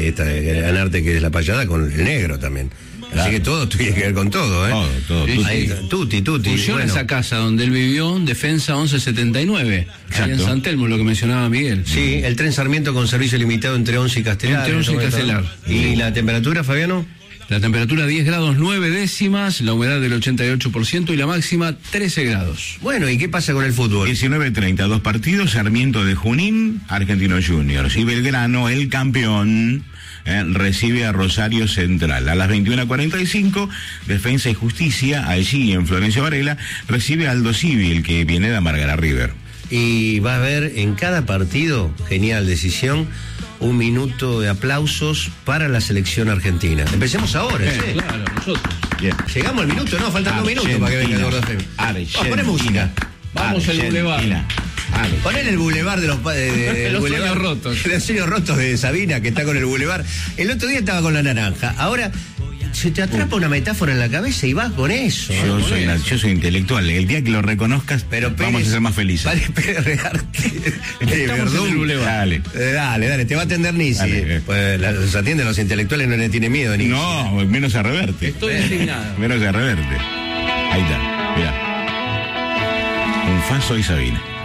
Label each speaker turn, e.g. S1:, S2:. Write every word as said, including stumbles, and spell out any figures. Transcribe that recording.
S1: esta, ganarte que es la payada con el negro también. Claro. Así que todo tiene que ver con todo, ¿eh?
S2: Todo, todo.
S1: Tuti, Ahí, tuti. tuti
S3: Funciona bueno. Esa casa donde él vivió, Defensa once setenta y nueve. Ahí en San Telmo, lo que mencionaba Miguel.
S1: Sí, el tren Sarmiento con servicio limitado entre Once y Castelar.
S3: Entre Once y Castelar.
S1: ¿Y la temperatura, Fabiano?
S3: La temperatura diez grados nueve décimas, la humedad del ochenta y ocho por ciento y la máxima trece grados.
S1: Bueno, ¿y qué pasa con el fútbol?
S2: diecinueve treinta, dos partidos, Sarmiento de Junín, Argentinos Juniors. Y Belgrano, el campeón, eh, recibe a Rosario Central. A las veintiuna cuarenta y cinco, Defensa y Justicia, allí en Florencio Varela, recibe a Aldo Civil, que viene de Margará River.
S1: Y va a haber en cada partido, genial decisión, un minuto de aplausos para la selección argentina. Empecemos ahora,
S3: eh,
S1: ¿sí?
S3: Claro, nosotros.
S1: Bien. Llegamos al minuto, no, faltan dos minutos para que venga el Gordo Femi.
S2: Argentina.
S1: Oh, poné música.
S3: Vamos al bulevar.
S1: Poner el bulevar de los de, de, de
S3: los
S1: bulevar,
S3: sueños rotos.
S1: Los sueños rotos de Sabina, que está con el bulevar. El otro día estaba con la naranja. Ahora se te atrapa una metáfora en la cabeza y vas con eso.
S2: Yo,
S1: ¿eh?
S2: soy, una, yo soy intelectual. El día que lo reconozcas,
S1: pero Pérez,
S2: vamos a ser más felices.
S1: Vale, Pérez Rearte. De Verdún.
S2: Dale.
S1: Eh, dale, dale, te va a atender Nisi.
S2: Dale.
S1: Pues la- los atienden los intelectuales, no le tiene miedo Nisi.
S2: No, menos a Reverte.
S3: Estoy indignado.
S2: Menos a Reverte. Ahí está, mirá. Un Faso y Sabina.